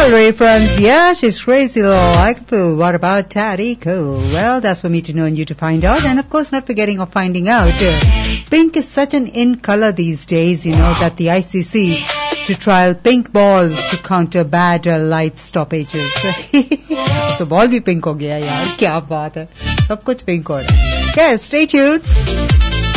Ray friends, yeah, she's crazy like Pooh. What about Taddy Cool? Well, that's for me to know and you to find out. And of course, not forgetting of finding out. Pink is such an in color these days, you know, that the ICC to trial pink ball to counter bad light stoppages. तो ball भी pink हो गया यार, क्या बात है, सब कुछ पिंक हो रहा है. Okay, stay tuned.